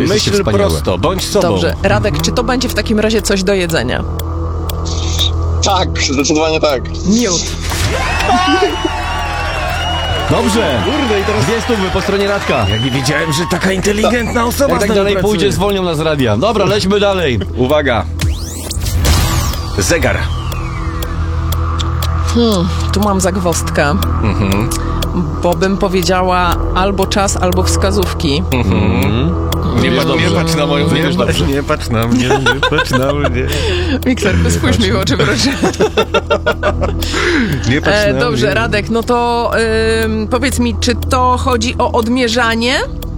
Myśl wspaniały. prosto, bądź sobą. Dobrze, Radek, czy to będzie w takim razie coś do jedzenia? Tak, zdecydowanie tak. Miód. Dobrze. Kurde, i teraz 2 stówy po stronie Radka. ja nie wiedziałem, że taka inteligentna osoba Jak z tak nami dalej pracuje. pójdzie, zwolnią nas z radia. Dobra, lećmy dalej. Uwaga. Zegar. Tu mam zagwozdkę. Bo bym powiedziała albo czas, albo wskazówki. Nie patrz na moją Wyjdziesz dobrze. Nie patrz na mnie, nie patrz na mnie. Mikser, spójrz mi w oczy, proszę. Nie patrz na Dobrze, mnie. Radek, no to powiedz mi, czy to chodzi o odmierzanie?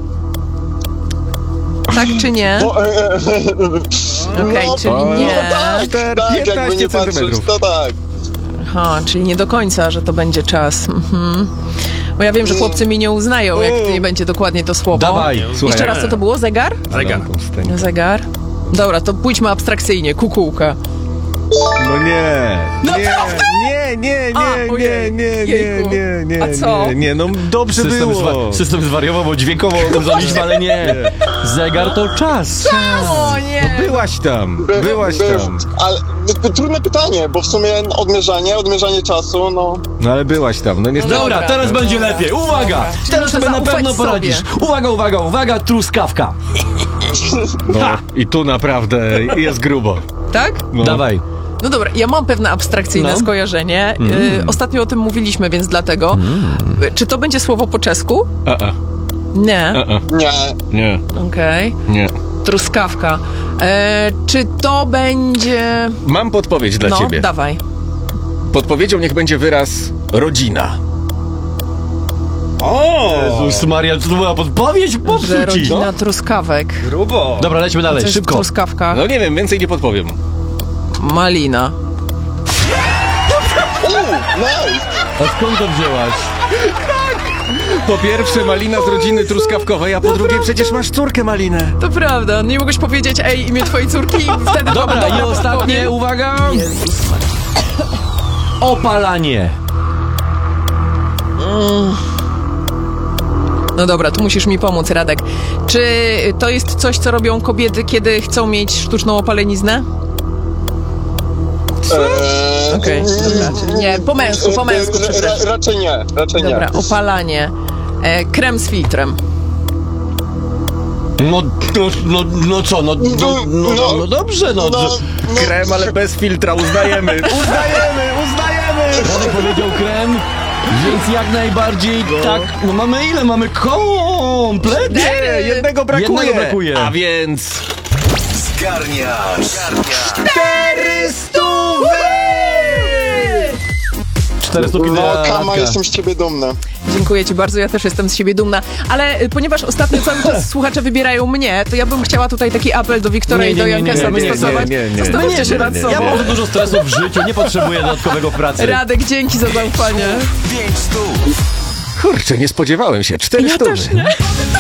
Tak czy nie? Okej, czyli nie. Tak, jakby 15 nie patrzeć, centymetrów. to tak. Aha, czyli nie do końca, że to będzie czas. Bo ja wiem, że chłopcy mi nie uznają, jak nie będzie dokładnie to słowo. Dawaj, słuchaj. Jeszcze raz, co to było? Zegar? Zegar. Zegar. Dobra, to pójdźmy abstrakcyjnie. Kukułka. No nie. Naprawdę? Nie, A, ojej. Jejku. nie. A co? Nie, no dobrze było. System zwariował, bo dźwiękowo uznaliśmy, ale nie. Zegar to czas. O nie! Byłaś tam. Ale trudne pytanie, bo w sumie odmierzanie czasu, no... No ale byłaś tam, no niestety. Dobra, teraz będzie lepiej. Uwaga! Czyli Teraz muszę sobie na zaufać pewno sobie. poradzisz. Uwaga, truskawka. No, i tu naprawdę jest grubo. Tak? No. Dawaj. No dobra, ja mam pewne abstrakcyjne skojarzenie. Ostatnio o tym mówiliśmy, więc dlatego. Czy to będzie słowo po czesku? Nie. Nie. Okej. Nie. Truskawka. Czy to będzie... Mam podpowiedź dla No, ciebie. dawaj. Podpowiedzią niech będzie wyraz rodzina. Jezus Maria, to była podpowiedź? Że Popsuć ci. rodzina truskawek. Grubo. Dobra, lećmy dalej, Co jest w szybko. truskawkach? No nie wiem, więcej nie podpowiem. Malina. Nice! A skąd to wzięłaś? Po pierwsze malina z rodziny truskawkowej, a po drugie przecież masz córkę malinę. To prawda, nie mogłeś powiedzieć imię twojej córki i wtedy... Dobra, i ostatnie, uwaga. Opalanie. No dobra, tu musisz mi pomóc, Radek. Czy to jest coś, co robią kobiety, kiedy chcą mieć sztuczną opaleniznę? Okej, dobra, czyli nie, po męsku, przepraszam. Raczej nie. Dobra, opalanie. Krem z filtrem. No co, no dobrze, no. Krem, ale bez filtra, uznajemy. Radek powiedział krem, więc jak najbardziej tak. No mamy ile? Mamy kompletnie. Nie, jednego brakuje. A więc... Zgarniasz. 400 No, dla Kama, Radka. jestem z ciebie dumna. Dziękuję ci bardzo, ja też jestem z siebie dumna. Ale ponieważ ostatnio cały czas słuchacze wybierają mnie, to ja bym chciała tutaj taki apel do Wiktora i do Jankesa wystosować. Nie. Zastanówcie się nad sobą. Ja mam za dużo stresu w życiu, nie potrzebuję dodatkowego pracy. Radek, dzięki za zaufanie. 500. Kurczę, nie spodziewałem się. 400. Ja też nie.